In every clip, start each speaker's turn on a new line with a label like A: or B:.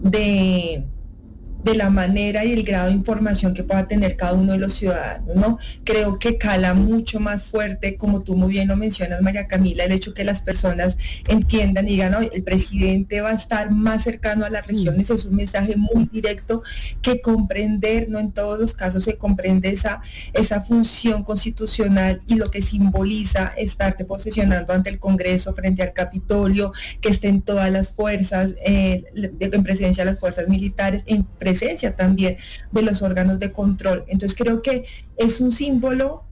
A: de la manera y el grado de información que pueda tener cada uno de los ciudadanos, ¿no? Creo que cala mucho más fuerte, como tú muy bien lo mencionas, María Camila, el hecho que las personas entiendan y digan, "Oye, el presidente va a estar más cercano a las regiones", es un mensaje muy directo que comprender, no en todos los casos se comprende esa función constitucional y lo que simboliza estarte posesionando ante el Congreso, frente al Capitolio, que estén todas las fuerzas, en presencia de las fuerzas militares, en presencia también de los órganos de control. Entonces creo que es un símbolo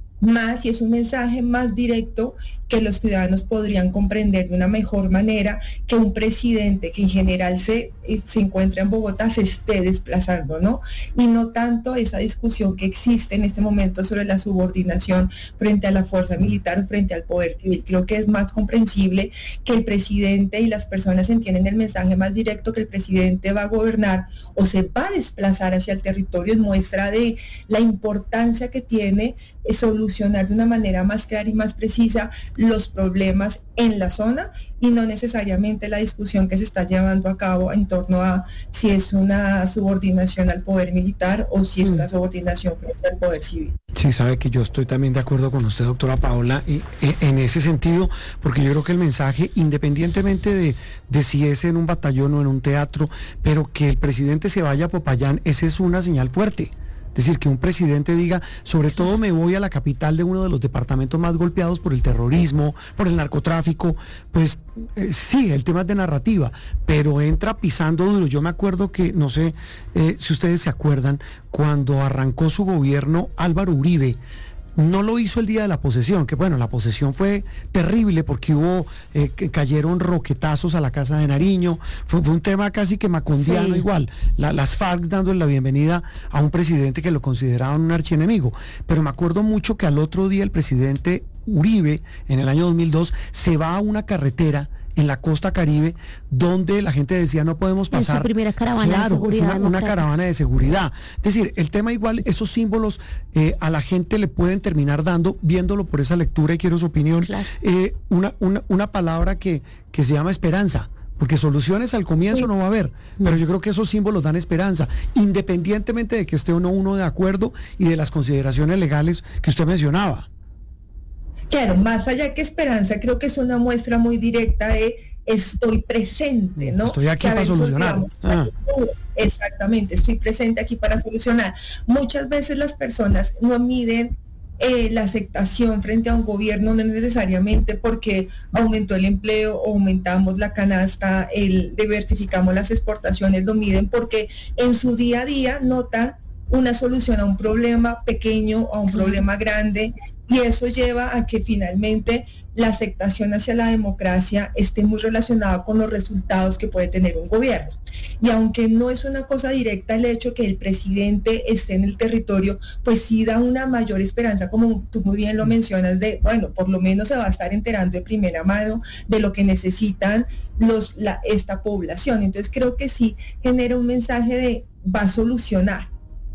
A: más y es un mensaje más directo que los ciudadanos podrían comprender de una mejor manera que un presidente que en general se encuentra en Bogotá se esté desplazando, ¿no? Y no tanto esa discusión que existe en este momento sobre la subordinación frente a la fuerza militar o frente al poder civil. Creo que es más comprensible que el presidente y las personas entienden el mensaje más directo, que el presidente va a gobernar o se va a desplazar hacia el territorio, en muestra de la importancia que tiene solucionar de una manera más clara y más precisa los problemas en la zona y no necesariamente la discusión que se está llevando a cabo en torno a si es una subordinación al poder militar o si es una subordinación frente al poder civil.
B: Sí, sabe que yo estoy también de acuerdo con usted, doctora Paola, y en ese sentido, porque yo creo que el mensaje, independientemente de si es en un batallón o en un teatro, pero que el presidente se vaya a Popayán, esa es una señal fuerte. Es decir, que un presidente diga, sobre todo me voy a la capital de uno de los departamentos más golpeados por el terrorismo, por el narcotráfico, pues sí, el tema es de narrativa, pero entra pisando duro. Yo me acuerdo que, no sé si ustedes se acuerdan, cuando arrancó su gobierno Álvaro Uribe, no lo hizo el día de la posesión, que bueno, la posesión fue terrible porque cayeron roquetazos a la casa de Nariño, fue un tema casi que macondiano, sí. Igual, las FARC dándole la bienvenida a un presidente que lo consideraban un archienemigo, pero me acuerdo mucho que al otro día el presidente Uribe, en el año 2002, se va a una carretera en la costa Caribe, donde la gente decía no podemos pasar.
C: En su primera caravana de seguridad.
B: Una caravana de seguridad. Es decir, el tema igual, esos símbolos a la gente le pueden terminar dando, viéndolo por esa lectura, y quiero su opinión, claro. Una palabra que se llama esperanza. Porque soluciones al comienzo sí. No va a haber, pero yo creo que esos símbolos dan esperanza, independientemente de que esté o no uno de acuerdo y de las consideraciones legales que usted mencionaba.
A: Claro, más allá que esperanza, creo que es una muestra muy directa de estoy presente, ¿no?
B: Estoy aquí para solucionar.
A: Exactamente, estoy presente aquí para solucionar. Muchas veces las personas no miden la aceptación frente a un gobierno, no necesariamente porque aumentó el empleo o aumentamos la canasta, diversificamos las exportaciones, lo miden porque en su día a día notan una solución a un problema pequeño o a un problema grande, y eso lleva a que finalmente la aceptación hacia la democracia esté muy relacionada con los resultados que puede tener un gobierno. Y aunque no es una cosa directa el hecho que el presidente esté en el territorio, pues sí da una mayor esperanza, como tú muy bien lo mencionas, de, bueno, por lo menos se va a estar enterando de primera mano de lo que necesitan esta población. Entonces creo que sí genera un mensaje de va a solucionar,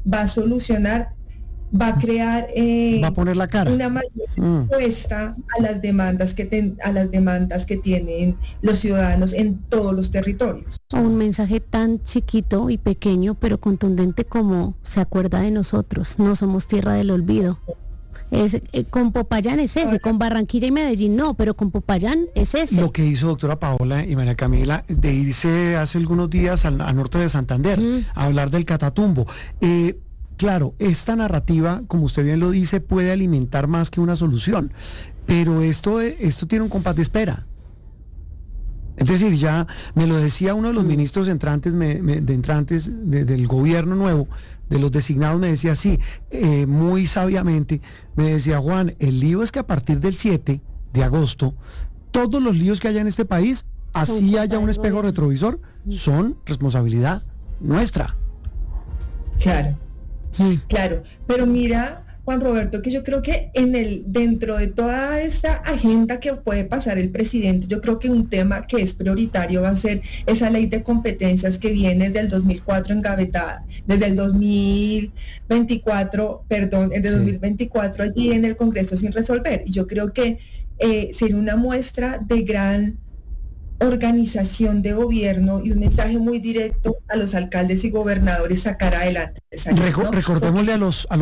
A: va a crear
B: va a poner la cara.
A: Una mayor respuesta a las demandas que tienen los ciudadanos en todos los territorios.
C: Un mensaje tan chiquito y pequeño, pero contundente como se acuerda de nosotros, no somos tierra del olvido. Con Popayán es ese, con Barranquilla y Medellín no, pero con Popayán es ese.
B: Lo que hizo doctora Paola y María Camila de irse hace algunos días al norte de Santander a hablar del Catatumbo. Claro, esta narrativa, como usted bien lo dice, puede alimentar más que una solución, pero esto tiene un compás de espera. Es decir, ya me lo decía uno de los ministros entrantes del gobierno nuevo, de los designados, me decía así, muy sabiamente, me decía: Juan, el lío es que a partir del 7 de agosto, todos los líos que haya en este país, así haya un espejo retrovisor, son responsabilidad nuestra.
A: Claro. Claro, pero mira, Juan Roberto, que yo creo que dentro de toda esta agenda que puede pasar el presidente, yo creo que un tema que es prioritario va a ser esa ley de competencias que viene desde el 2004 engavetada, desde el 2024 allí en el Congreso sin resolver. Y yo creo que sería una muestra de gran organización de gobierno y un mensaje muy directo a los alcaldes y gobernadores sacar adelante esa ley, ¿no?
B: Recordémosle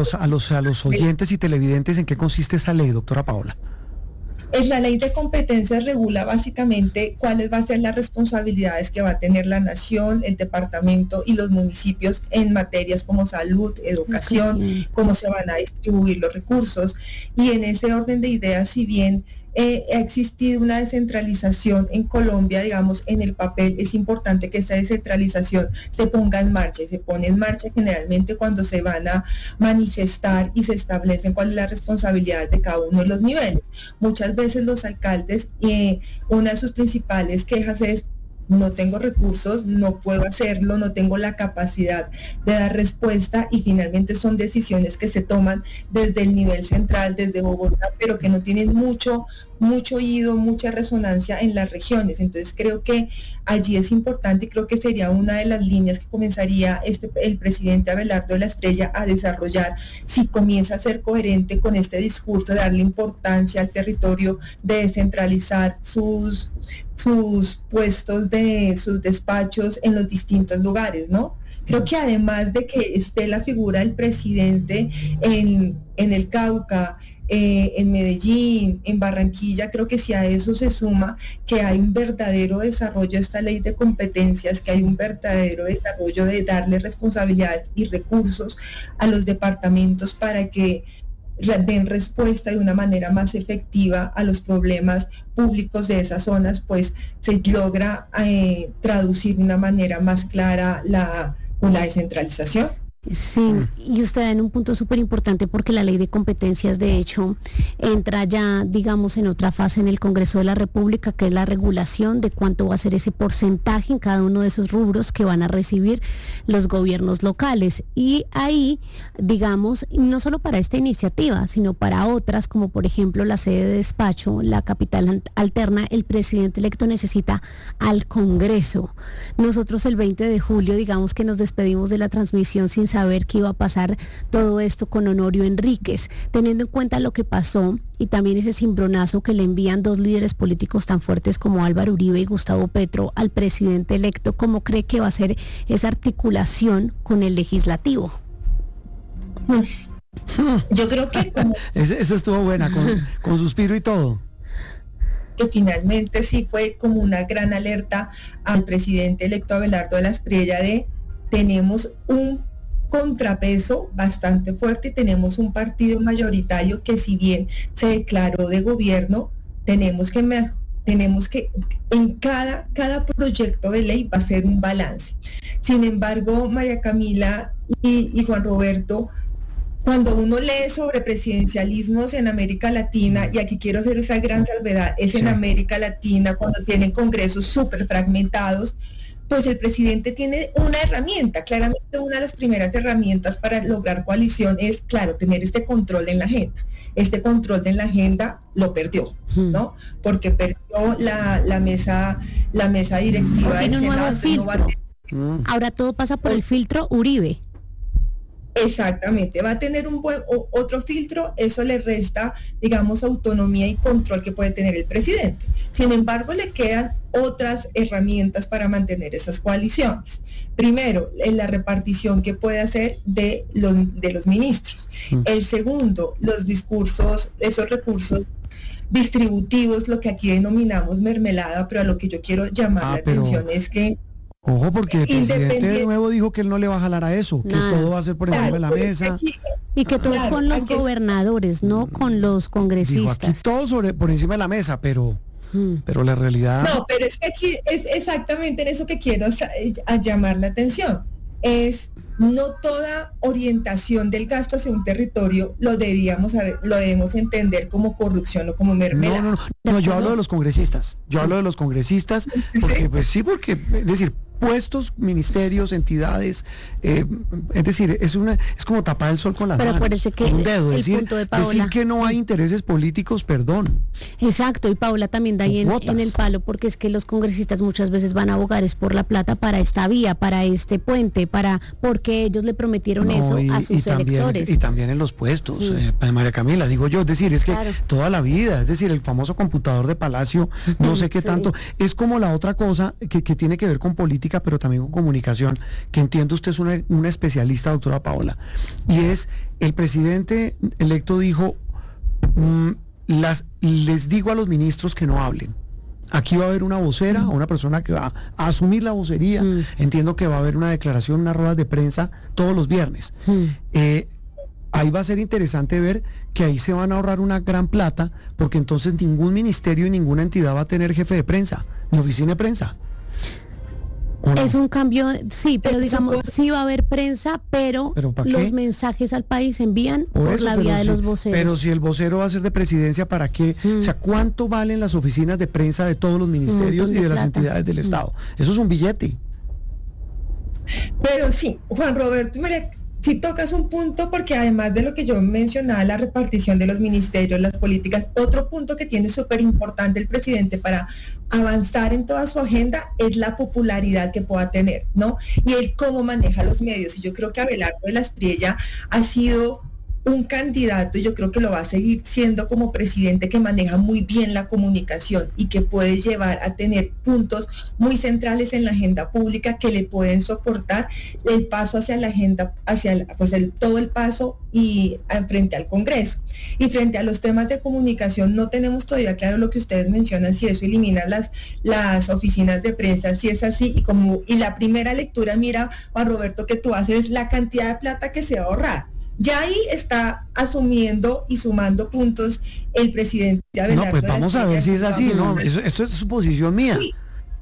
B: a los oyentes y televidentes en qué consiste esa ley, doctora Paola.
A: Es la ley de competencias regula básicamente cuáles van a ser las responsabilidades que va a tener la nación, el departamento y los municipios en materias como salud, educación, cómo se van a distribuir los recursos. Y en ese orden de ideas, si bien ha existido una descentralización en Colombia, digamos, en el papel, es importante que esa descentralización se ponga en marcha, y se pone en marcha generalmente cuando se van a manifestar y se establecen cuáles son las responsabilidades de cada uno de los niveles. Muchas veces los alcaldes, una de sus principales quejas es: no tengo recursos, no puedo hacerlo, no tengo la capacidad de dar respuesta, y finalmente son decisiones que se toman desde el nivel central, desde Bogotá, pero que no tienen mucho oído, mucha resonancia en las regiones. Entonces creo que allí es importante, y creo que sería una de las líneas que comenzaría el presidente Abelardo de la Espriella a desarrollar, si comienza a ser coherente con este discurso de darle importancia al territorio, de descentralizar sus puestos de sus despachos en los distintos lugares, ¿no? Creo que además de que esté la figura del presidente en el Cauca, en Medellín, en Barranquilla, creo que si a eso se suma que hay un verdadero desarrollo de esta ley de competencias, que hay un verdadero desarrollo de darle responsabilidades y recursos a los departamentos para que den respuesta de una manera más efectiva a los problemas públicos de esas zonas, pues se logra traducir de una manera más clara la descentralización.
C: Sí, y usted en un punto súper importante, porque la ley de competencias de hecho entra ya, digamos, en otra fase en el Congreso de la República, que es la regulación de cuánto va a ser ese porcentaje en cada uno de esos rubros que van a recibir los gobiernos locales. Y ahí, digamos, no solo para esta iniciativa, sino para otras, como por ejemplo la sede de despacho, la capital alterna, el presidente electo necesita al Congreso. Nosotros el 20 de julio, digamos que nos despedimos de la transmisión sin saber qué iba a pasar todo esto con Honorio Enríquez, teniendo en cuenta lo que pasó y también ese cimbronazo que le envían dos líderes políticos tan fuertes como Álvaro Uribe y Gustavo Petro al presidente electo. ¿Cómo cree que va a ser esa articulación con el legislativo?
A: Yo creo que
B: eso estuvo buena, con suspiro y todo.
A: Que finalmente sí fue como una gran alerta al presidente electo Abelardo de la Espriella de: tenemos un contrapeso bastante fuerte y tenemos un partido mayoritario que, si bien se declaró de gobierno, tenemos que en cada proyecto de ley va a ser un balance. Sin embargo, María Camila y Juan Roberto, cuando uno lee sobre presidencialismos en América Latina, y aquí quiero hacer esa gran salvedad, es en América Latina cuando tienen congresos súper fragmentados, pues el presidente tiene una herramienta. Claramente una de las primeras herramientas para lograr coalición es, claro, tener este control en la agenda. Este control en la agenda lo perdió, ¿no? Porque perdió la mesa directiva del Senado.
C: Ahora todo pasa por el filtro Uribe.
A: Exactamente, va a tener otro filtro, eso le resta, digamos, autonomía y control que puede tener el presidente. Sin embargo, le quedan otras herramientas para mantener esas coaliciones. Primero, en la repartición que puede hacer de los ministros. El segundo, los discursos, esos recursos distributivos, lo que aquí denominamos mermelada, pero a lo que yo quiero llamar la atención es que
B: ojo, porque el presidente de nuevo dijo que él no le va a jalar a eso, que todo va a ser por encima de la mesa.
C: Y que todo es con los gobernadores, no con los congresistas.
B: Dijo, aquí todo por encima de la mesa, pero la realidad...
A: No, pero es que aquí es exactamente en eso que quiero llamar la atención. Es no toda orientación del gasto hacia un territorio lo debemos entender como corrupción o como mermelada.
B: No, yo hablo de los congresistas. Yo hablo de los congresistas porque, pues sí, porque, es decir, puestos, ministerios, entidades, es decir, es como tapar el sol con las
C: Pero
B: manos,
C: acuérdese que
B: con un dedo,
C: el punto de Paola,
B: decir que no hay intereses políticos, perdón.
C: Exacto, y Paula también da ahí en el palo, porque es que los congresistas muchas veces van a abogar es por la plata para esta vía, para este puente, porque ellos le prometieron eso a sus electores.
B: Y también en los puestos, María Camila, digo yo, es decir, es que toda la vida, es decir, el famoso computador de Palacio, no sé qué tanto, es como la otra cosa que tiene que ver con política, pero también con comunicación, que entiendo usted es una especialista, doctora Paola, y es, el presidente electo dijo, les digo a los ministros que no hablen. Aquí va a haber una vocera, una persona que va a asumir la vocería. Entiendo que va a haber una declaración, unas ruedas de prensa todos los viernes. Ahí va a ser interesante ver que ahí se van a ahorrar una gran plata, porque entonces ningún ministerio y ninguna entidad va a tener jefe de prensa, ni oficina de prensa.
C: Es un cambio, sí, pero digamos, sí va a haber prensa, pero los mensajes al país se envían por la vía de los voceros.
B: Pero si el vocero va a ser de presidencia, ¿para qué? O sea, ¿cuánto valen las oficinas de prensa de todos los ministerios y de las entidades del Estado? Eso es un billete.
A: Pero sí, Juan Roberto y María, sí tocas un punto, porque además de lo que yo mencionaba, la repartición de los ministerios, las políticas, otro punto que tiene súper importante el presidente para avanzar en toda su agenda es la popularidad que pueda tener, ¿no? Y él cómo maneja los medios. Y yo creo que Abelardo de la Espriella ha sido un candidato, y yo creo que lo va a seguir siendo como presidente, que maneja muy bien la comunicación y que puede llevar a tener puntos muy centrales en la agenda pública que le pueden soportar el paso hacia la agenda, todo el paso y frente al Congreso. Y frente a los temas de comunicación no tenemos todavía claro lo que ustedes mencionan, si eso elimina las oficinas de prensa, si es así, y la primera lectura, mira, Juan Roberto, que tú haces la cantidad de plata que se va a ahorrar. Ya ahí está asumiendo y sumando puntos el presidente Abelardo.
B: No, pues vamos a ver si es así, ¿no? Esto es suposición mía.
A: Sí.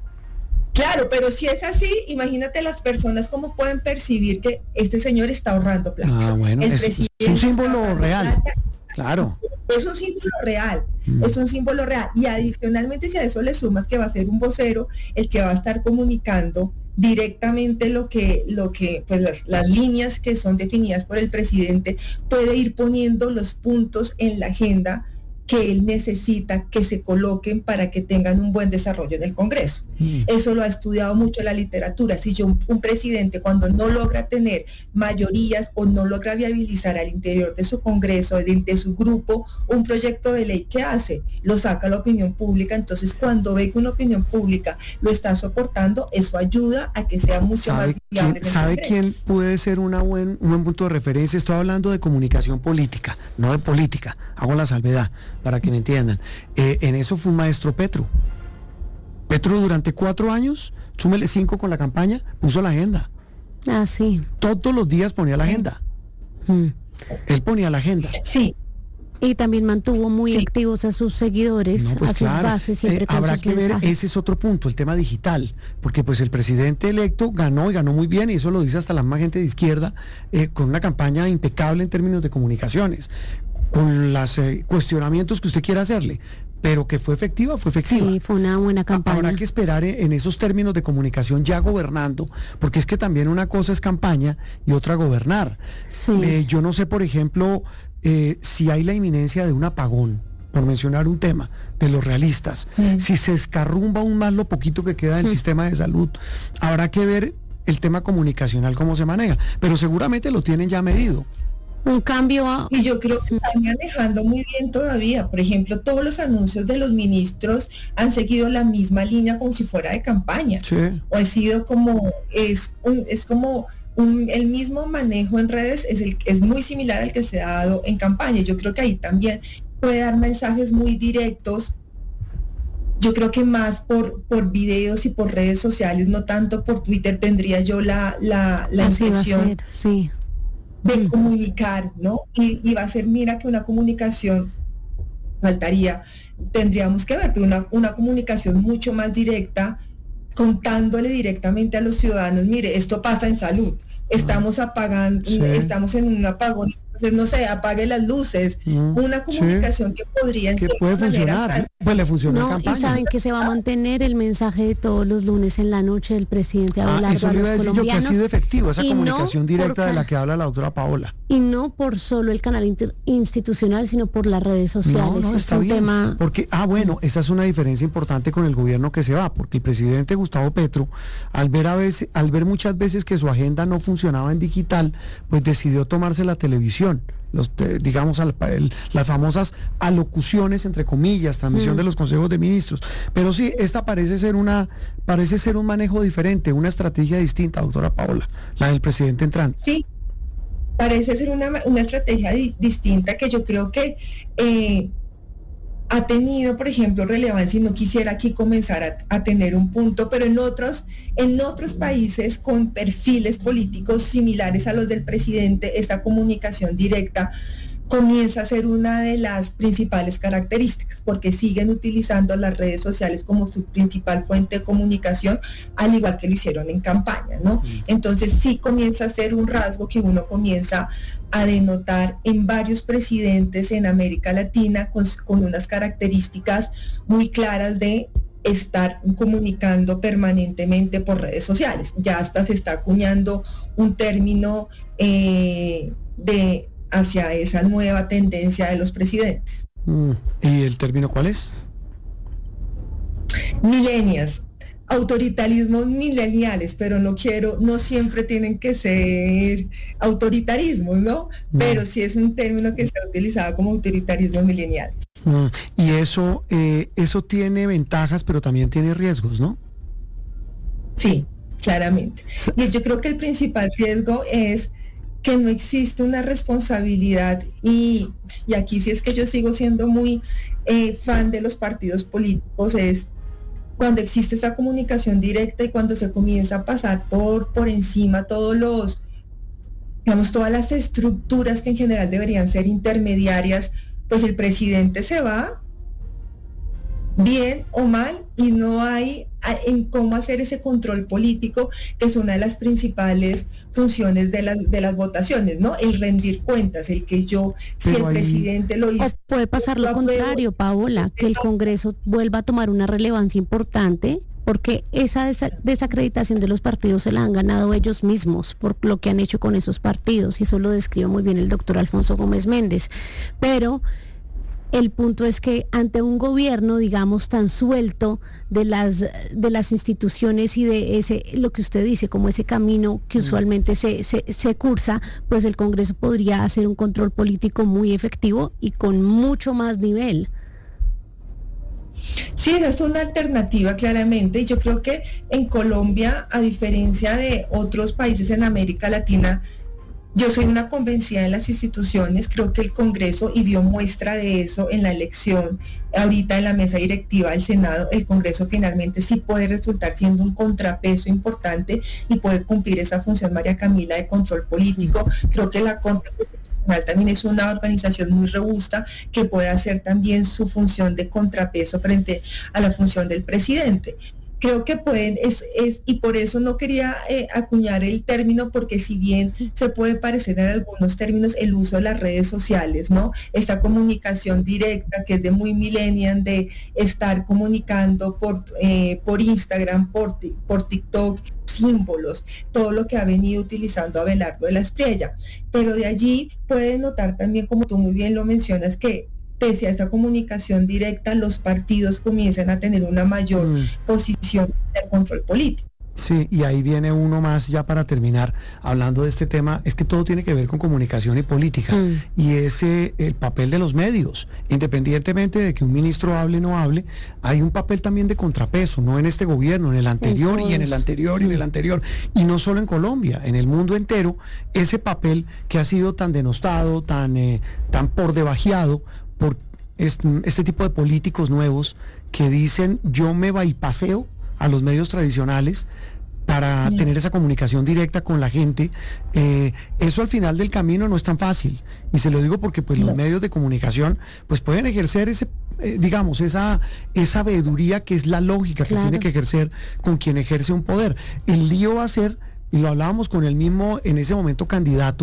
A: Claro, pero si es así, imagínate las personas cómo pueden percibir que este señor está ahorrando plata.
B: Bueno, es un símbolo real. Plata. Claro.
A: Es un símbolo real, es un símbolo real. Y adicionalmente, si a eso le sumas que va a ser un vocero el que va a estar comunicando directamente lo que pues las líneas que son definidas por el presidente, puede ir poniendo los puntos en la agenda que él necesita que se coloquen para que tengan un buen desarrollo en el Congreso. Eso lo ha estudiado mucho la literatura. Si un presidente, cuando no logra tener mayorías o no logra viabilizar al interior de su Congreso, de su grupo, un proyecto de ley, ¿qué hace? Lo saca a la opinión pública. Entonces, cuando ve que una opinión pública lo está soportando, eso ayuda a que sea mucho más viable.
B: ¿Sabe quién puede ser un buen punto de referencia? Estoy hablando de comunicación política, no de política. Hago la salvedad para que me entiendan. En eso fue un maestro Petro. Petro durante 4 años, súmele 5 con la campaña, puso la agenda.
C: Ah, sí.
B: Todos los días ponía la agenda. Él ponía la agenda.
A: Sí.
C: Y también mantuvo muy activos a sus seguidores, a sus bases, siempre con
B: habrá
C: sus
B: que
C: mensajes.
B: ver, ese es otro punto, el tema digital, porque pues el presidente electo ganó y ganó muy bien, y eso lo dice hasta la más gente de izquierda, con una campaña impecable en términos de comunicaciones, con los cuestionamientos que usted quiera hacerle, pero que fue efectiva, fue efectiva.
C: Sí, fue una buena campaña.
B: Habrá que esperar en esos términos de comunicación ya gobernando, porque es que también una cosa es campaña y otra gobernar.
C: Sí.
B: Yo no sé, por ejemplo, si hay la inminencia de un apagón, por mencionar un tema, de los realistas, si se escarrumba aún más lo poquito que queda del sistema de salud, habrá que ver el tema comunicacional cómo se maneja, pero seguramente lo tienen ya medido.
C: Un cambio
A: Y yo creo que están manejando muy bien todavía. Por ejemplo, todos los anuncios de los ministros han seguido la misma línea como si fuera de campaña.
B: Sí.
A: O ha sido como, el mismo manejo en redes, es muy similar al que se ha dado en campaña. Yo creo que ahí también puede dar mensajes muy directos. Yo creo que más por videos y por redes sociales, no tanto por Twitter, tendría yo la impresión de comunicar, ¿no? Y va a ser, mira, que una comunicación tendríamos que ver, pero una comunicación mucho más directa, contándole directamente a los ciudadanos, mire, esto pasa en salud, estamos apagando, estamos en un apagón, Entonces, no sé, apague las luces, una comunicación que podría
B: que puede funcionar, pues le funciona en campaña.
C: Y saben que se va a mantener el mensaje de todos los lunes en la noche del presidente Abelardo
B: eso
C: a
B: le
C: los
B: iba a decir yo, que ha sido efectivo esa comunicación directa de la que habla la doctora Paola.
C: Y no por solo el canal institucional, sino por las redes sociales.
B: No, está bien, porque, bueno, esa es una diferencia importante con el gobierno que se va, porque el presidente Gustavo Petro, al ver muchas veces que su agenda no funcionaba en digital, pues decidió tomarse la televisión, digamos, las famosas alocuciones, entre comillas, transmisión de los consejos de ministros. Pero sí, esta parece ser un manejo diferente, una estrategia distinta, doctora Paola, la del presidente entrante.
A: Sí, parece ser una estrategia distinta que yo creo que ha tenido, por ejemplo, relevancia, y no quisiera aquí comenzar a tener un punto, pero en otros países con perfiles políticos similares a los del presidente, esta comunicación directa comienza a ser una de las principales características, porque siguen utilizando las redes sociales como su principal fuente de comunicación, al igual que lo hicieron en campaña, ¿no? Entonces sí comienza a ser un rasgo que uno comienza a denotar en varios presidentes en América Latina con unas características muy claras de estar comunicando permanentemente por redes sociales. Ya hasta se está acuñando un término hacia esa nueva tendencia de los presidentes.
B: ¿Y el término cuál es?
A: Millennials, autoritarismos mileniales, pero no siempre tienen que ser autoritarismos, ¿no? Pero sí es un término que se ha utilizado como autoritarismos mileniales.
B: Y eso tiene ventajas, pero también tiene riesgos, ¿no?
A: Sí, claramente. Y yo creo que el principal riesgo es que no existe una responsabilidad, y aquí sí es que yo sigo siendo muy fan de los partidos políticos, es cuando existe esa comunicación directa y cuando se comienza a pasar por encima todas las estructuras que en general deberían ser intermediarias, pues el presidente se va bien o mal y no hay en cómo hacer ese control político, que es una de las principales funciones de las votaciones, ¿no? El rendir cuentas, el que si el presidente lo hizo...
C: O puede pasar lo contrario, Paola, que el Congreso vuelva a tomar una relevancia importante, porque esa desacreditación de los partidos se la han ganado ellos mismos por lo que han hecho con esos partidos, y eso lo describe muy bien el doctor Alfonso Gómez Méndez. Pero el punto es que ante un gobierno, digamos, tan suelto de las instituciones y de lo que usted dice, como ese camino que usualmente se cursa, pues el Congreso podría hacer un control político muy efectivo y con mucho más nivel.
A: Sí, esa es una alternativa claramente, y yo creo que en Colombia, a diferencia de otros países en América Latina, yo soy una convencida de las instituciones, creo que el Congreso, y dio muestra de eso en la elección, ahorita en la mesa directiva del Senado, el Congreso finalmente sí puede resultar siendo un contrapeso importante y puede cumplir esa función, María Camila, de control político. Creo que la Corte Constitucional también es una organización muy robusta que puede hacer también su función de contrapeso frente a la función del presidente. Creo que pueden, y por eso no quería acuñar el término, porque si bien se puede parecer en algunos términos el uso de las redes sociales, ¿no? Esta comunicación directa que es de muy millennial, de estar comunicando por Instagram, por TikTok, símbolos, todo lo que ha venido utilizando Abelardo de la Espriella. Pero de allí puede notar también, como tú muy bien lo mencionas, que pese a esta comunicación directa, los partidos comienzan a tener una mayor posición de control político.
B: Sí, y ahí viene uno más ya para terminar hablando de este tema, es que todo tiene que ver con comunicación y política, y el papel de los medios, independientemente de que un ministro hable o no hable, hay un papel también de contrapeso, no en este gobierno, en el anterior y en el anterior y en el anterior, y no solo en Colombia, en el mundo entero, ese papel que ha sido tan denostado, tan por debajeado por este tipo de políticos nuevos que dicen yo me bypaseo a los medios tradicionales para tener esa comunicación directa con la gente. Eso al final del camino no es tan fácil, y se lo digo porque pues los medios de comunicación pues pueden ejercer esa sabiduría que es la lógica que tiene que ejercer con quien ejerce un poder. El lío va a ser, y lo hablábamos con el mismo en ese momento candidato,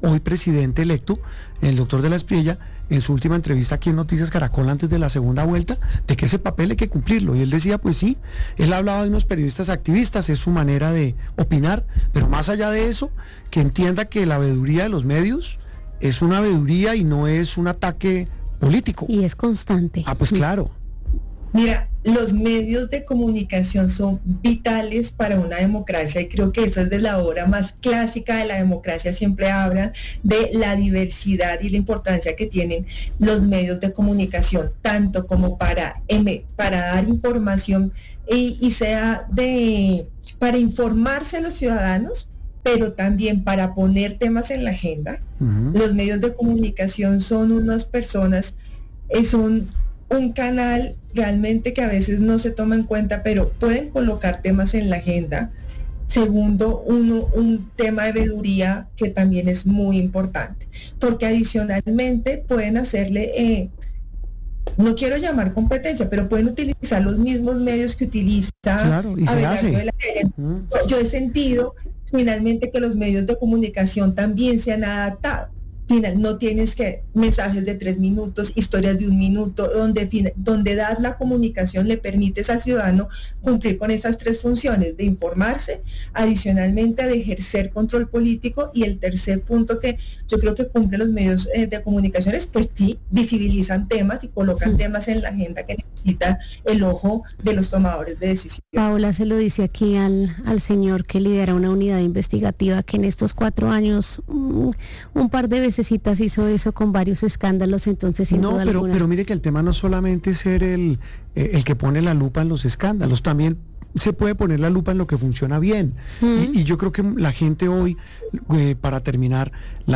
B: hoy presidente electo, el doctor de la Espriella, en su última entrevista aquí en Noticias Caracol antes de la segunda vuelta, de que ese papel hay que cumplirlo. Y él decía, pues sí, él hablaba de unos periodistas activistas, es su manera de opinar, pero más allá de eso, que entienda que la veeduría de los medios es una veeduría y no es un ataque político.
C: Y es constante.
B: Ah, pues claro.
A: Mira, los medios de comunicación son vitales para una democracia y creo que eso es de la obra más clásica de la democracia. Siempre hablan de la diversidad y la importancia que tienen los medios de comunicación, tanto como para dar información y sea para informarse a los ciudadanos, pero también para poner temas en la agenda. Los medios de comunicación son unas personas, son un canal realmente que a veces no se toma en cuenta, pero pueden colocar temas en la agenda. Segundo, un tema de veeduría que también es muy importante, porque adicionalmente pueden hacerle, no quiero llamar competencia, pero pueden utilizar los mismos medios que utiliza.
B: Claro, y se hace.
A: Yo he sentido finalmente que los medios de comunicación también se han adaptado. No tienes que mensajes de 3 minutos, historias de 1 minuto, donde das la comunicación, le permites al ciudadano cumplir con esas 3 funciones, de informarse, adicionalmente de ejercer control político, y el tercer punto que yo creo que cumplen los medios de comunicación es, pues sí, visibilizan temas y colocan temas en la agenda que necesita el ojo de los tomadores de decisión.
C: Paola se lo dice aquí al señor que lidera una unidad investigativa que en estos 4 años un par de veces hizo eso con varios escándalos, entonces sin duda alguna.
B: Pero mire que el tema no solamente es ser el que pone la lupa en los escándalos, también se puede poner la lupa en lo que funciona bien. Y yo creo que la gente hoy, para terminar,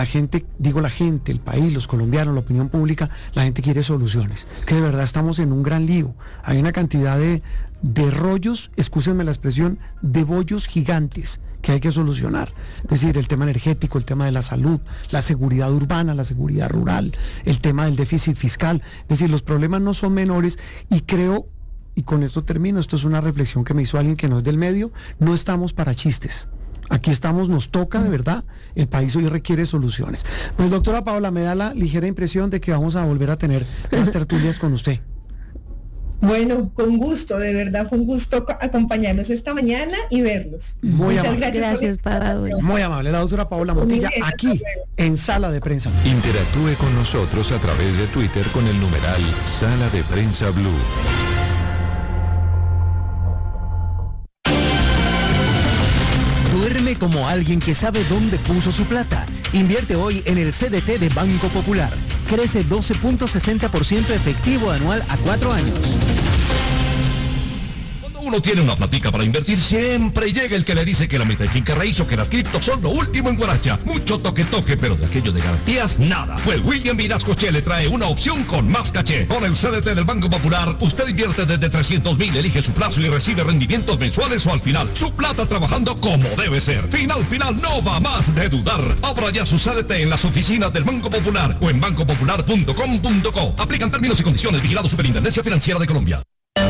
B: el país, los colombianos, la opinión pública, la gente quiere soluciones, que de verdad estamos en un gran lío. Hay una cantidad de rollos, excúsenme la expresión, de bollos gigantes que hay que solucionar. Es decir, el tema energético, el tema de la salud, la seguridad urbana, la seguridad rural, el tema del déficit fiscal. Es decir, los problemas no son menores, y creo, y con esto termino, esto es una reflexión que me hizo alguien que no es del medio, no estamos para chistes. Aquí estamos, nos toca de verdad, el país hoy requiere soluciones. Pues doctora Paola, me da la ligera impresión de que vamos a volver a tener más tertulias con usted.
A: Bueno, con gusto, de verdad fue un gusto acompañarnos esta mañana y verlos.
B: Muchas
C: gracias, Paola.
B: Muy amable, la doctora Paola Montilla, aquí en Sala de Prensa.
D: Interactúe con nosotros a través de Twitter con el numeral Sala de Prensa Blue.
E: Duerme como alguien que sabe dónde puso su plata. Invierte hoy en el CDT de Banco Popular. Crece 12.60% efectivo anual a 4 años.
F: Uno tiene una platica para invertir, siempre llega el que le dice que la mitad de finca raíz o que las criptos son lo último en Guaracha. Mucho toque, pero de aquello de garantías, nada. Pues William Vinascoche le trae una opción con más caché. Con el CDT del Banco Popular, usted invierte desde 300.000, elige su plazo y recibe rendimientos mensuales o al final. Su plata trabajando como debe ser. Final, no va más de dudar. Abra ya su CDT en las oficinas del Banco Popular o en bancopopular.com.co. Aplican términos y condiciones. Vigilado Superintendencia Financiera de Colombia.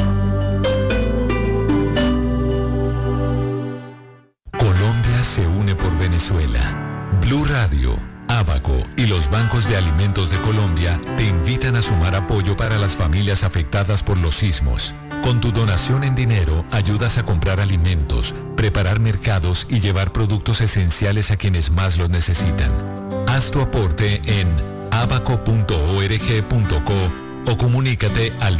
D: Se une por Venezuela. Blue Radio, Abaco y los bancos de alimentos de Colombia te invitan a sumar apoyo para las familias afectadas por los sismos. Con tu donación en dinero ayudas a comprar alimentos, preparar mercados y llevar productos esenciales a quienes más los necesitan. Haz tu aporte en abaco.org.co o comunícate al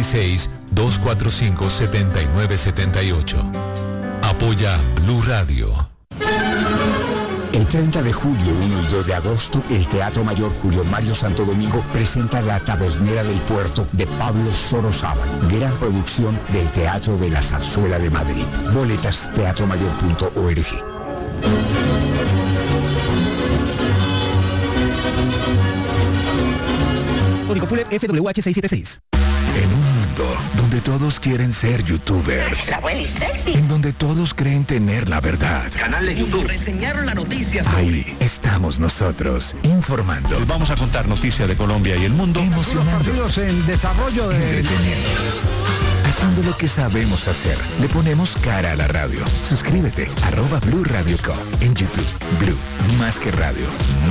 D: 316-245-7978. Apoya Blue Radio.
G: El 30 de julio, 1 y 2 de agosto, el Teatro Mayor Julio Mario Santo Domingo presenta La Tabernera del Puerto de Pablo Sorozábal, gran producción del Teatro de la Zarzuela de Madrid. Boletas, teatromayor.org.
E: Código PULEP FWH676.
G: En un mundo donde todos quieren ser youtubers,
H: la abuela es sexy,
G: en donde todos creen tener la verdad,
H: canal de YouTube, reseñaron la noticia sobre...
G: Ahí estamos nosotros, informando.
I: Les vamos a contar noticias de Colombia y el mundo,
G: emocionando,
B: en desarrollo de...
G: entreteniendo, haciendo lo que sabemos hacer. Le ponemos cara a la radio. Suscríbete, @Blue Radio Co. En YouTube. Blue, más que radio.